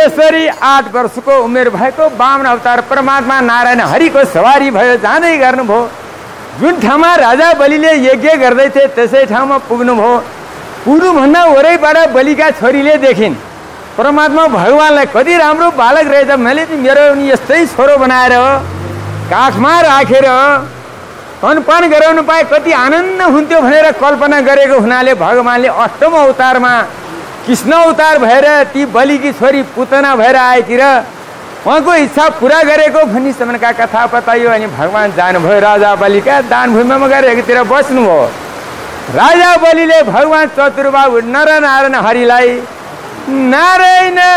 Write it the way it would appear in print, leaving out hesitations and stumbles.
यसरी 8 वर्षको उमेर भएको वामन अवतार परमात्मा नारायण हरिको सवारी भयो, जाँदै गर्नुभयो। जुन ठाउँमा राजा बलिले यज्ञ गर्दै थिए त्यसै ठाउँमा पुग्नुभयो। पुग्नुभन्दा वरैबाट बलिका छोरीले देखिन् परमात्मा भगवानलाई कति राम्रो बालक रहेछ, मैले मेरो यस्तै छोरो बनाएर काखमा राखेर स्तनपान गराउनु पाए कति आनन्द हुन्थ्यो भनेर कल्पना गरेको हुनाले भगवानले 8औं अवतारमा कृष्ण अवतार भएर ती बलिकी छोरी पुतना भएर आएकी र उहाँको इच्छा पुरा गरेको भनिसम्मका कथा बताइयो। अनि भगवान जानुभयो राजा बलिका दानभूमिमा गएर एकतिर बस्नुभयो। राजा बलिले भगवान चतुर्बाहु नरनारायण हरिलाई नारायण